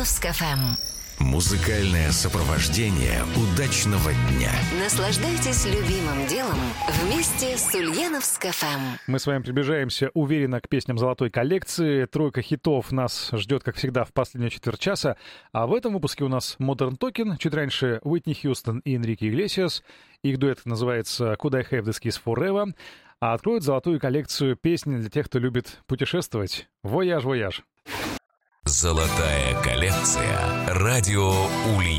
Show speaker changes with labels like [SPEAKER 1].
[SPEAKER 1] Ульяновск ФМ.
[SPEAKER 2] Музыкальное сопровождение удачного дня.
[SPEAKER 1] Наслаждайтесь любимым делом вместе с Ульяновск ФМ.
[SPEAKER 3] Мы с вами приближаемся уверенно к песням золотой коллекции. Тройка хитов нас ждет, как всегда, в последнюю четверть часа. А в этом выпуске у нас Modern Talking, чуть раньше Уитни Хьюстон и Энрике Иглесиас. Их дуэт называется Could I Have This Kiss Forever. А откроют золотую коллекцию песни для тех, кто любит путешествовать. Вояж, вояж.
[SPEAKER 2] Золотая коллекция. Радио Ульяновск.